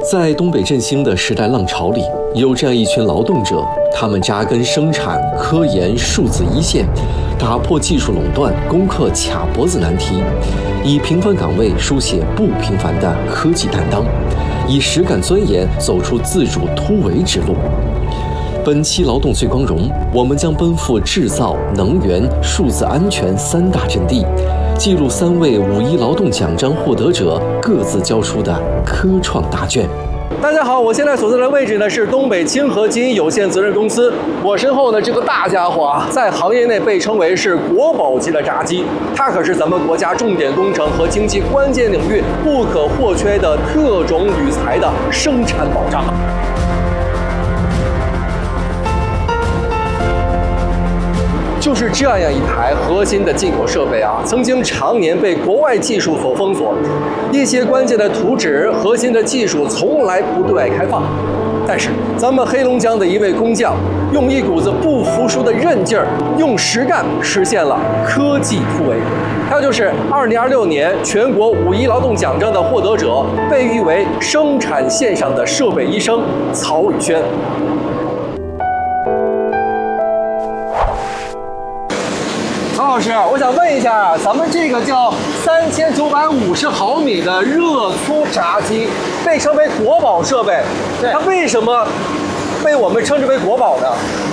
在东北振兴的时代浪潮里，有这样一群劳动者，他们扎根生产、科研、数字一线，打破技术垄断，攻克卡脖子难题，以平凡岗位书写不平凡的科技担当，以实干钻研走出自主突围之路。本期劳动最光荣，我们将奔赴制造、能源、数字安全三大阵地，记录3位5·1劳动奖章获得者各自交出的科创答卷。大家好，我现在所在的位置呢是东北清河基因有限责任公司。我身后呢这个大家伙啊，在行业内被称为是国宝级的闸机，它可是咱们国家重点工程和经济关键领域不可或缺的特种铝材的生产保障。就是这样一台核心的进口设备啊，曾经常年被国外技术所封锁，一些关键的图纸、核心的技术从来不对外开放。但是咱们黑龙江的一位工匠，用一股子不服输的韧劲儿，用实干实现了科技突围。他就是2026年全国5·1劳动奖章的获得者，被誉为生产线上的设备医生曹宇轩。曹老师，我想问一下，咱们这个叫3950毫米的热粗闸机，被称为国宝设备，它为什么被我们称之为国宝呢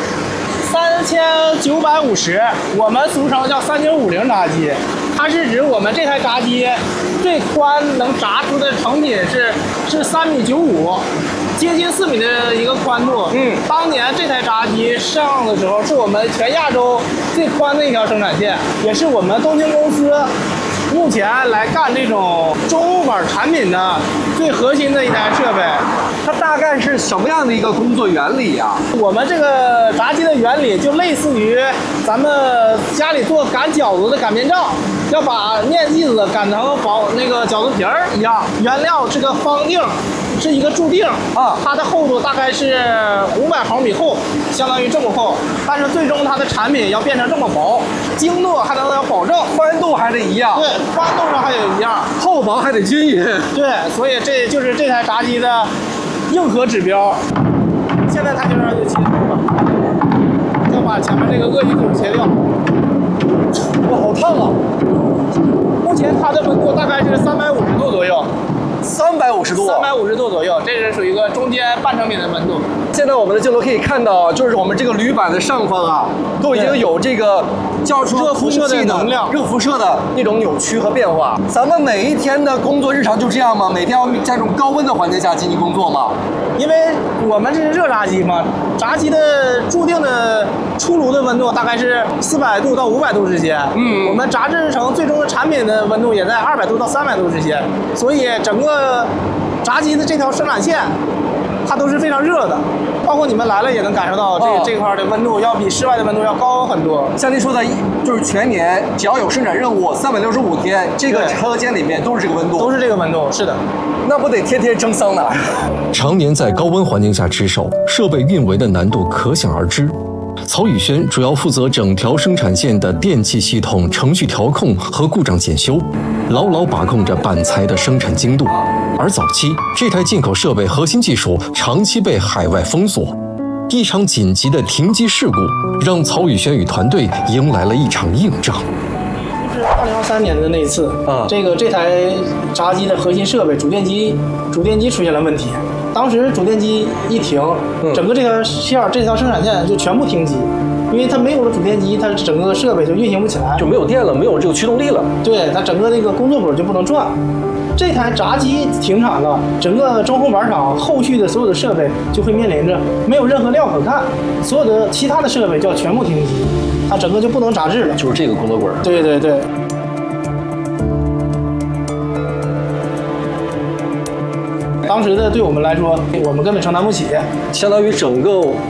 ？3950，我们俗称叫3950闸机，它是指我们这台闸机最宽能闸出的成品是3.95米。接近4米的一个宽度，当年这台闸机上的时候，是我们全亚洲最宽的一条生产线，也是我们东京公司目前来干这种中物板产品的最核心的一台设备。 它大概是什么样的一个工作原理呀？ 我们这个闸机的原理就类似于咱们家里做擀饺子的擀面杖，要把面剂子擀成那个饺子皮儿一样，原料是个方锭。是一个注定啊，它的厚度大概是500毫米厚，相当于这么厚。但是最终它的产品要变成这么薄，精度还能保证， 宽度还得一样。 对，宽度上还得一样， 厚薄还得均匀。 对，所以这就是这台闸机的硬核指标。现在它就让它切了，要把前面这个鳄鱼骨切掉。 哇，好烫啊！ 目前它的温度大概是350度左右。 350度 ，350度左右，这是属于一个中间半成品的温度。 现在我们的镜头可以看到，就是我们这个铝板的上方啊，都已经有这个叫出热辐射的能量、 热辐射的那种扭曲和变化。咱们每一天的工作日常就这样吗？每天要在这种高温的环境下进行工作吗？ 因为我们这是热闸机嘛，闸机的注定的出炉的温度大概是400度到500度之间。我们炸制成最终的产品的温度也在200度到300度之间，所以整个闸机的这条生产线，它都是非常热的。包括你们来了也能感受到这块的温度要比室外的温度要高很多。 像您说的，就是全年只要有生产任务，365天，这个车间里面都是这个温度， 都是这个温度，是的。 那不得天天蒸桑拿？常年在高温环境下值守，设备运维的难度可想而知。曹宇轩主要负责整条生产线的电气系统、程序调控和故障检修，牢牢把控着板材的生产精度。而早期这台进口设备核心技术长期被海外封锁，一场紧急的停机事故让曹宇轩与团队迎来了一场硬仗。 就是2023年的那一次这台闸机的核心设备主电机出现了问题。当时主电机一停，整个这条生产线就全部停机，因为它没有了主电机，它整个设备就运行不起来， 就没有电了，没有这个驱动力了。 对，它整个那个工作本就不能转。这台闸机停产了，整个中后板厂后续的所有的设备就会面临着没有任何料可看，所有的其他的设备就要全部停机，它整个就不能闸制了。 就是这个工作轨。 对对对。当时的对我们来说，我们根本承担不起， 相当于整个